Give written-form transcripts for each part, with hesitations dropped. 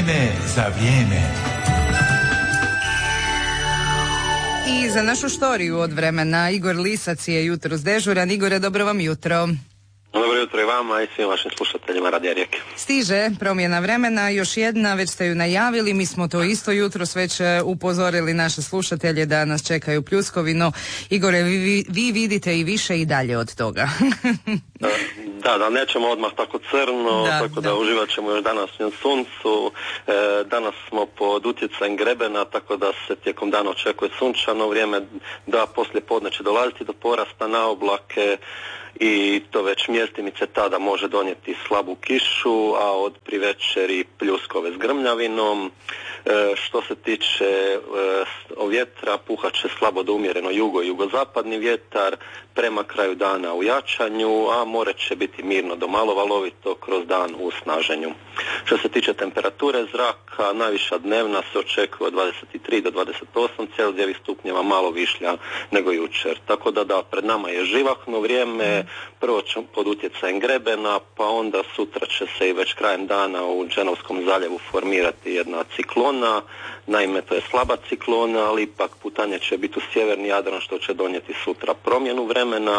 Vreme za vrijeme. I za našu štoriju od vremena Igor Lisac je jutros dežuran. Igore, dobro vam jutro. Dobro jutro i vama i svim vašim slušateljima Radija Rijeke. Stiže promjena vremena, još jedna, već ste ju najavili, mi smo to isto jutros već upozorili naše slušatelje da nas čekaju pljuskovi, no Igore, vi vidite i više i dalje od toga. Da, nećemo odmah tako crno, tako da uživat ćemo još danas u suncu. Danas smo pod utjecajem grebena, tako da se tijekom dana očekuje sunčano vrijeme, da poslije podne će dolaziti do porasta na oblake i to već mjestimice tada može donijeti slabu kišu, a od privečeri pljuskove s grmljavinom. Što se tiče vjetra, puhat će slabo do umjereno jugozapadni vjetar, prema kraju dana u jačanju, a more će biti mirno do malo valovito kroz dan u snaženju. Što se tiče temperature zraka, najviša dnevna se očekuje od 23 do 28 Celzijevih stupnjeva, malo višlja nego jučer. Tako da pred nama je živahno vrijeme, prvo će pod utjecajem grebena, pa onda sutra će se i već krajem dana u Dženovskom zaljevu formirati jedna ciklona. Naime, to je slaba ciklona, ali ipak putanje će biti u sjeverni Jadran, što će donijeti sutra promjenu vremena.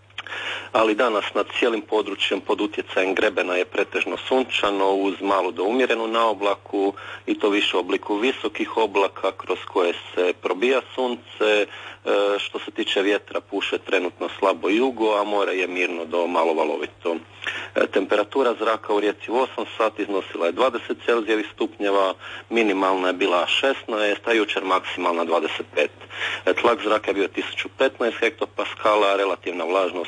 Ali danas nad cijelim područjem pod utjecajem grebena je pretežno sunčano uz malu do umjerenu naoblaku i to više u obliku visokih oblaka kroz koje se probija sunce. Što se tiče vjetra, puše trenutno slabo jugo, a more je mirno do malo valovito. Temperatura zraka u Rijeci u 8 sati iznosila je 20 Celzijevih stupnjeva, minimalna je bila 16, a jučer maksimalna 25. Tlak zraka je bio 1015 hektopaskala, a relativna vlažnost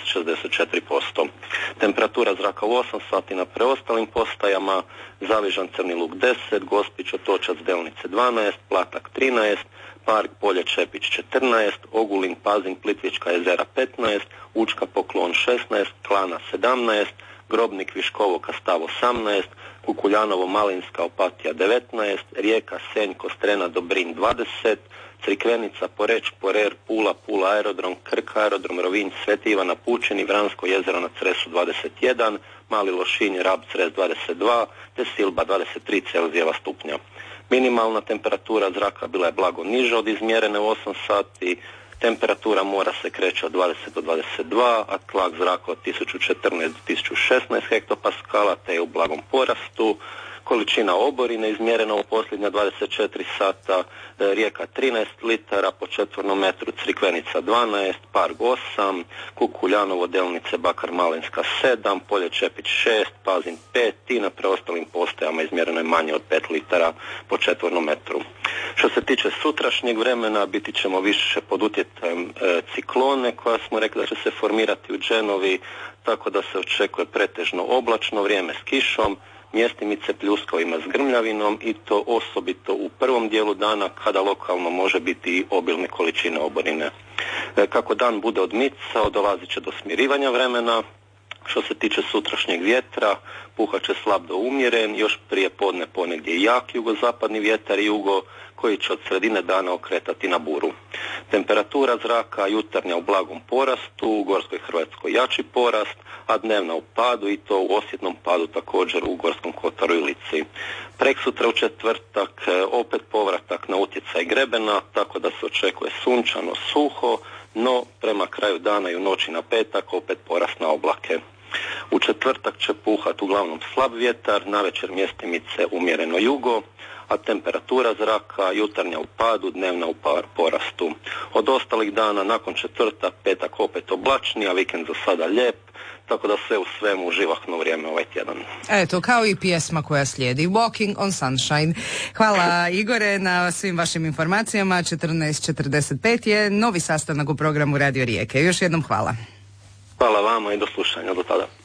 64%. Temperatura zraka u 8 sati na preostalim postajama: Zavižan, Crni Luk 10, Gospić, Otočac, Delnice 12, Platak 13, Park, Polje, Čepić 14, Ogulin, Pazin, Plitvička jezera 15, Učka, Poklon 16, Klana 17, Grobnik, Viškovo, Kastav 18, Kukuljanovo, Malinska, Opatija 19, Rijeka, Senj, Kostrena, Dobrinj 20, Crikvenica, Poreč, Porer, Pula, aerodrom, Krk, aerodrom, Rovinj, Sveti Ivana, Pučini, Vransko jezero na Cresu 21, Mali Lošinj, Rab, Cres 22, te Silba 23 Celzijeva stupnja. Minimalna temperatura zraka bila je blago niža od izmjerene u 8 sati, temperatura mora se kreće od 20 do 22, a tlak zraka od 1014 do 1016 hektopaskala, te je u blagom porastu. Količina oborine izmjerena u posljednja 24 sata: Rijeka 13 litara po četvornom metru, Crikvenica 12, Parg 8, Kukuljanovo, Delnice, Bakar, Malinska 7, Polje, Čepić 6, Pazin 5 i na preostalim postajama izmjereno je manje od 5 litara po četvornom metru. Što se tiče sutrašnjeg vremena, biti ćemo više pod utjecajem ciklone koja smo rekli da će se formirati u Dženovi, tako da se očekuje pretežno oblačno vrijeme s kišom, mjestimice pljuskovima s grmljavinom i to osobito u prvom dijelu dana kada lokalno može biti i obilne količine oborine. Kako dan bude odmicao, dolazit će do smirivanja vremena. Što se tiče sutrašnjeg vjetra, puhat će slab do umjeren, još prije podne ponegdje jak jugozapadni vjetar i jugo koji će od sredine dana okretati na buru. Temperatura zraka jutarnja u blagom porastu, u Gorskoj Hrvatskoj jači porast, a dnevna u padu i to u osjetnom padu također u Gorskom Kotaru i Lici. Preksutra u četvrtak opet povratak na utjecaj grebena, tako da se očekuje sunčano, suho, no prema kraju dana i u noći na petak opet porast na oblake. U četvrtak će puhat uglavnom slab vjetar, navečer mjestimice umjereno jugo, a temperatura zraka jutarnja u padu, dnevna u porastu. Od ostalih dana nakon četvrtak, petak opet oblačni, a vikend za sada lijep, tako da sve u svemu živahno vrijeme ovaj tjedan. Eto, kao i pjesma koja slijedi, Walking on Sunshine. Hvala Igore na svim vašim informacijama. 14:45 je novi sastanak u programu Radio Rijeke. Još jednom hvala. Hvala vama i do slušanja do tada.